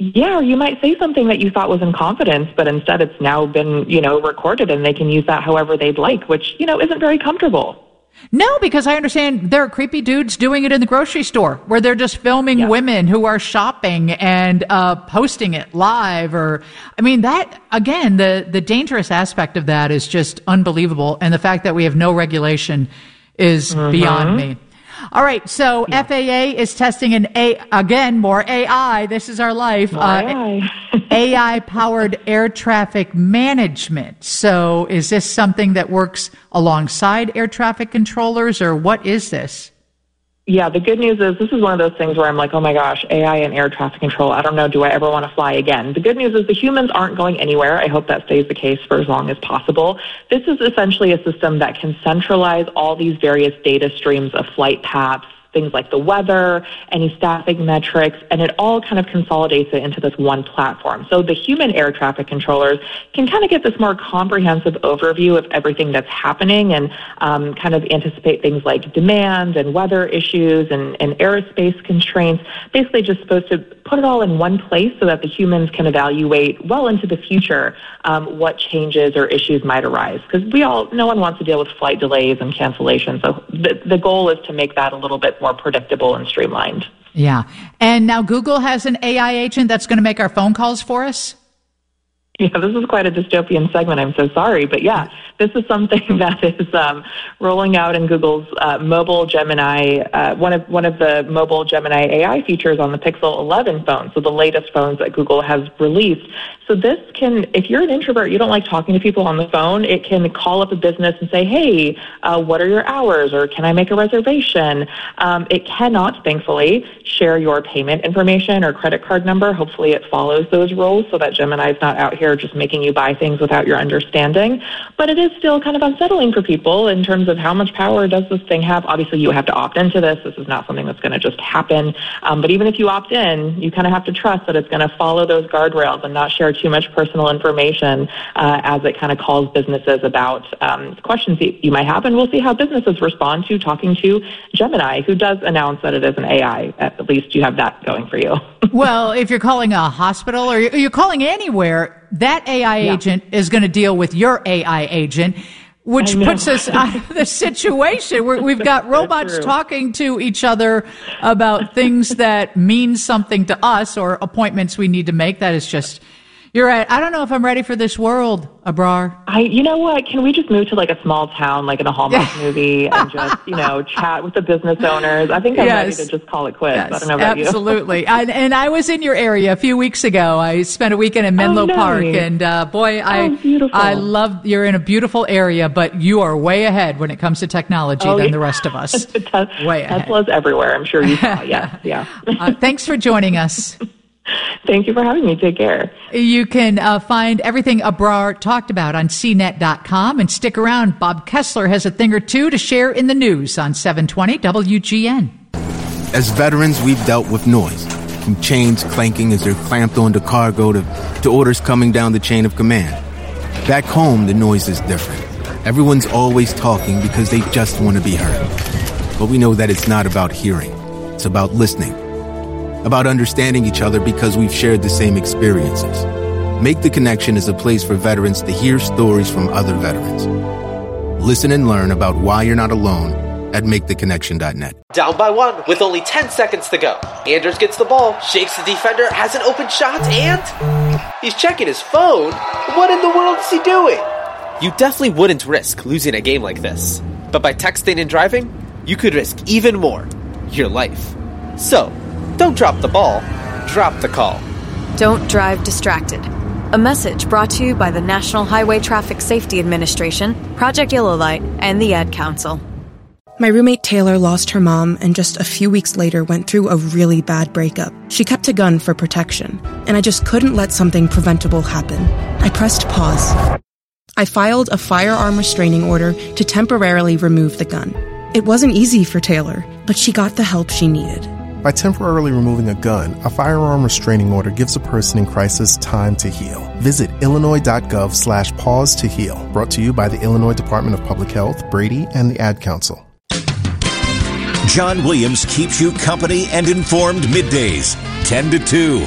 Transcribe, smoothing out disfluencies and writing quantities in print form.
Yeah, or you might say something that you thought was in confidence, but instead it's now been, recorded, and they can use that however they'd like, which, isn't very comfortable. No, because I understand there are creepy dudes doing it in the grocery store where they're just filming women who are shopping and posting it live. That, again, the dangerous aspect of that is just unbelievable. And the fact that we have no regulation is beyond me. All right, so FAA is testing more AI. This is our life. AI-powered air traffic management. So is this something that works alongside air traffic controllers, or what is this? Yeah, the good news is this is one of those things where I'm like, oh my gosh, AI and air traffic control, I don't know, do I ever want to fly again? The good news is the humans aren't going anywhere. I hope that stays the case for as long as possible. This is essentially a system that can centralize all these various data streams of flight paths, things like the weather, any staffing metrics, and it all kind of consolidates it into this one platform. So the human air traffic controllers can kind of get this more comprehensive overview of everything that's happening and kind of anticipate things like demand and weather issues and aerospace constraints, basically just supposed to put it all in one place so that the humans can evaluate well into the future what changes or issues might arise. Because no one wants to deal with flight delays and cancellations. So the goal is to make that a little bit more predictable and streamlined. Yeah. And now Google has an AI agent that's going to make our phone calls for us? Yeah, this is quite a dystopian segment. I'm so sorry. But yeah, this is something that is rolling out in Google's mobile Gemini, one of the mobile Gemini AI features on the Pixel 11 phone, so the latest phones that Google has released. So this can, if you're an introvert, you don't like talking to people on the phone, it can call up a business and say, hey, what are your hours, or can I make a reservation? It cannot, thankfully, share your payment information or credit card number. Hopefully it follows those rules so that Gemini is not out here just making you buy things without your understanding. But it is still kind of unsettling for people in terms of how much power does this thing have. Obviously, you have to opt into this. This is not something that's going to just happen. But even if you opt in, you kind of have to trust that it's going to follow those guardrails and not share too much personal information as it kind of calls businesses about questions that you might have. And we'll see how businesses respond to talking to Gemini, who does announce that it is an AI. At least you have that going for you. Well, if you're calling a hospital or you're calling anywhere, that AI agent is going to deal with your AI agent, which puts us out of the situation where we've got robots talking to each other about things that mean something to us or appointments we need to make. That is just... You're right. I don't know if I'm ready for this world, Abrar. You know what? Can we just move to like a small town, like in a Hallmark movie, and just, chat with the business owners? I think I'm ready to just call it quits. Yes, I don't know about absolutely. And I was in your area a few weeks ago. I spent a weekend in Menlo Park, and I love, you're in a beautiful area, but you are way ahead when it comes to technology than the rest of us. Way ahead. Tesla's everywhere, I'm sure you saw. Yeah. Thanks for joining us. Thank you for having me. Take care. You can find everything Abrar talked about on CNET.com, and stick around. Bob Kessler has a thing or two to share in the news on 720 WGN. As veterans, we've dealt with noise, from chains clanking as they're clamped onto cargo to orders coming down the chain of command. Back home, the noise is different. Everyone's always talking because they just want to be heard. But we know that it's not about hearing. It's about listening. About understanding each other because we've shared the same experiences. Make the Connection is a place for veterans to hear stories from other veterans. Listen and learn about why you're not alone at maketheconnection.net. Down by one with only 10 seconds to go. Anders gets the ball, shakes the defender, has an open shot, and he's checking his phone. What in the world is he doing? You definitely wouldn't risk losing a game like this. But by texting and driving, you could risk even more. Your life. So, don't drop the ball, drop the call. Don't drive distracted. A message brought to you by the National Highway Traffic Safety Administration, Project Yellow Light, and the Ad Council. My roommate Taylor lost her mom and just a few weeks later went through a really bad breakup. She kept a gun for protection, and I just couldn't let something preventable happen. I pressed pause. I filed a firearm restraining order to temporarily remove the gun. It wasn't easy for Taylor, but she got the help she needed. By temporarily removing a gun, a firearm restraining order gives a person in crisis time to heal. Visit illinois.gov/pause to heal. Brought to you by the Illinois Department of Public Health, Brady, and the Ad Council. John Williams keeps you company and informed middays, 10 to 2.